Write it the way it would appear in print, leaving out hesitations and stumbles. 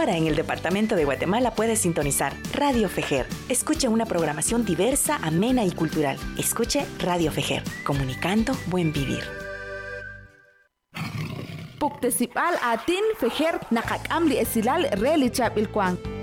Ahora en el departamento de Guatemala puedes sintonizar Radio Fejer. Escuche una programación diversa, amena y cultural. Escuche Radio Fejer, comunicando buen vivir. Puktesipal atin Fejer nakakam li esilal reli chap ilkwang.